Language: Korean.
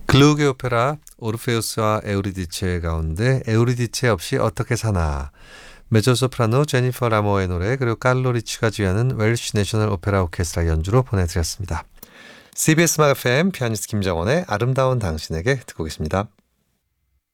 글루그의 오페라 오르페우스와 에우리디체 가운데 에우리디체 없이 어떻게 사나, 메조소프라노 제니퍼 라모의 노래, 그리고 칼로 리치가 지휘하는 웰시 내셔널 오페라 오케스트라 연주로 보내드렸습니다. CBS 음악 FM 피아니스트 김정원의 아름다운 당신에게 듣고 계십니다.